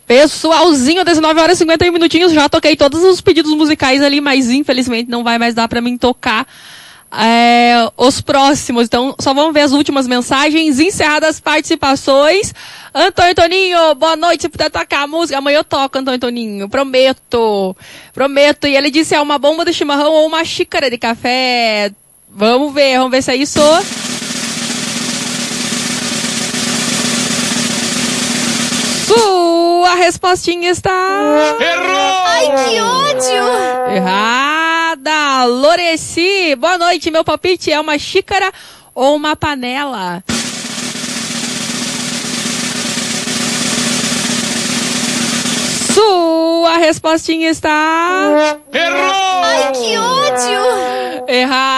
Pessoalzinho, 19 horas e 51 minutinhos, já toquei todos os pedidos musicais ali, mas infelizmente não vai mais dar pra mim tocar os próximos. Então, só vamos ver as últimas mensagens. Encerradas as participações. Antônio Toninho, boa noite. Se puder tocar a música, amanhã eu toco, Antônio Toninho. Prometo. E ele disse, é uma bomba de chimarrão ou uma xícara de café? Vamos ver se é isso. Sua respostinha está... Errou! Ai, que ódio! Errada! Loreci, boa noite. Meu palpite é uma xícara ou uma panela? Sua respostinha está... Errou! Ai, que ódio!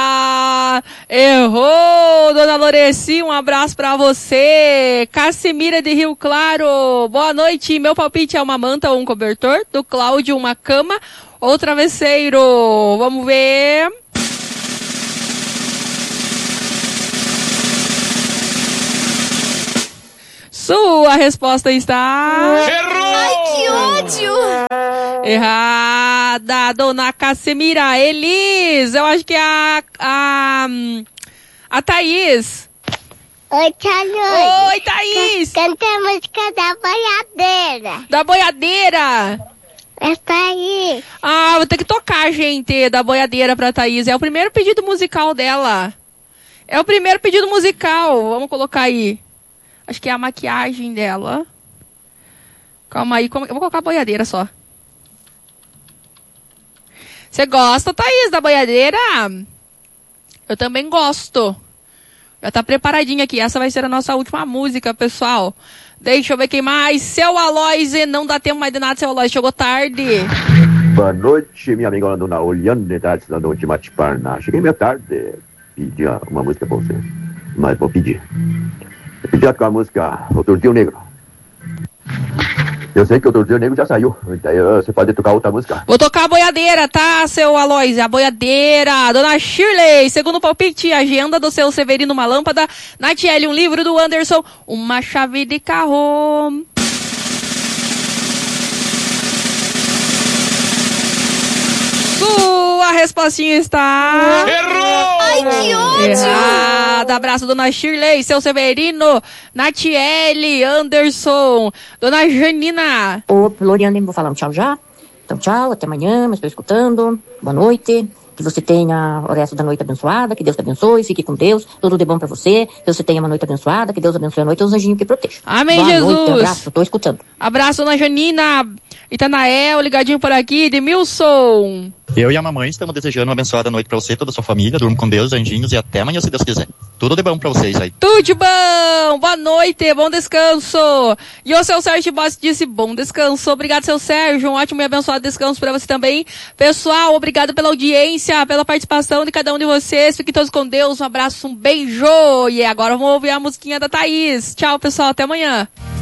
Errou, dona Loreci, um abraço pra você. Cassimira de Rio Claro, boa noite. Meu palpite é uma manta ou um cobertor. Do Cláudio, uma cama ou travesseiro. Vamos ver. Sua resposta está... Errou! Ai, que ódio! Errada, dona Cassimira. Elis, eu acho que é a Thaís. Oi, Thaís. Oi, Thaís. Canta a música da boiadeira. Da boiadeira. Essa aí. Ah, vou ter que tocar, gente, da boiadeira pra Thaís. É o primeiro pedido musical dela. É o primeiro pedido musical. Vamos colocar aí. Acho que é a maquiagem dela. Calma aí, eu vou colocar a boiadeira só. Você gosta, Thaís, da boiadeira? Eu também gosto. Já tá preparadinha aqui. Essa vai ser a nossa última música, pessoal. Deixa eu ver quem mais. Seu Aloysio, não dá tempo mais de nada, seu Aloysio. Chegou tarde. Boa noite, minha amiga dona Oliane, da noite Matiparna. Cheguei meia tarde. Pedi uma música pra você. Mas vou pedir. Eu pedi com a música O Tordinho Negro. Eu sei que o Tordinho Negro já saiu. Então você pode tocar outra música. Vou tocar a boiadeira, tá, seu Aloysio? A boiadeira. Dona Shirley, segundo palpite, agenda do seu Severino, uma lâmpada. Natiele, um livro do Anderson, uma chave de carro. Sua respostinha está... Errou! Ai, que ódio! Errada. Abraço, dona Shirley, seu Severino, Natiele, Anderson, dona Janina. Ô, Loriane, vou falar um tchau já. Então, tchau, até amanhã, mas estou escutando. Boa noite. Que você tenha o resto da noite abençoada, que Deus te abençoe, fique com Deus, tudo de bom pra você, que você tenha uma noite abençoada, que Deus abençoe a noite e os anjinhos que protejam. Amém, Boa Jesus. noite, abraço, tô escutando. Abraço, dona Janina, Itanael, ligadinho por aqui, Edmilson. Eu e a mamãe estamos desejando uma abençoada noite pra você e toda a sua família. Durma com Deus, anjinhos, e até amanhã, se Deus quiser. Tudo de bom pra vocês aí. Tudo de bom! Boa noite, bom descanso! E o seu Sérgio Boss disse bom descanso. Obrigado, seu Sérgio. Um ótimo e abençoado descanso pra você também. Pessoal, obrigado pela audiência, pela participação de cada um de vocês. Fiquem todos com Deus. Um abraço, um beijo! E agora vamos ouvir a musiquinha da Thaís. Tchau, pessoal. Até amanhã.